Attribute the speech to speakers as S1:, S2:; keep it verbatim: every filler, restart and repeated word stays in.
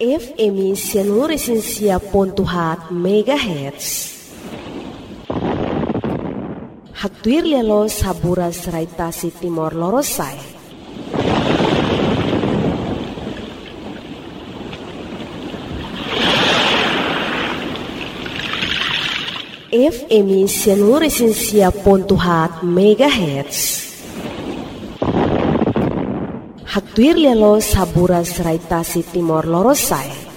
S1: F M Sianuresinsia Pontuhat Megahertz. Haktuir lelo sabura seraitasi Timor Lorosai. F M Sianuresinsia Pontuhat Megahertz. Haktuir lelo sabura seraitasi Timor Lorosai.